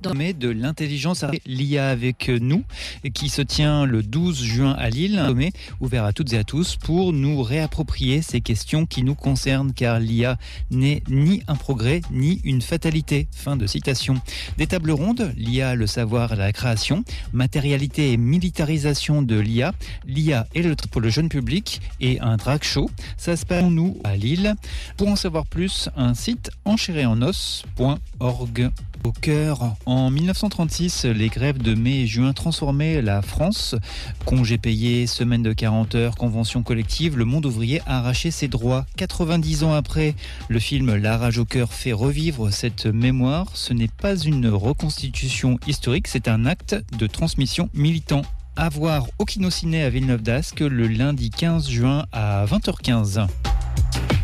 sommet de l'intelligence artificielle, l'IA avec nous, qui se tient le 12 juin à Lille. Un sommet ouvert à toutes et à tous pour nous réapproprier ces questions qui nous concernent, car l'IA n'est ni un progrès ni une fatalité. Fin de citation. Des tables rondes, l'IA, le savoir, la création, matérialité et militarisation de l'IA, l'IA et le pour le jeune public et un drag show. Ça se passe nous à Lille. Pour en savoir plus, un site enchairetenos.org. Au cœur, en 1936, les grèves de mai et juin transformaient la France. Congés payés, semaine de 40 heures, convention collective, le monde ouvrier a arraché ses droits. 90 ans après, le film La rage au cœur fait revivre cette mémoire. Ce n'est pas une reconstitution historique, c'est un acte de transmission militant. À voir au Kino Ciné à Villeneuve d'Ascq le lundi 15 juin à 20h15.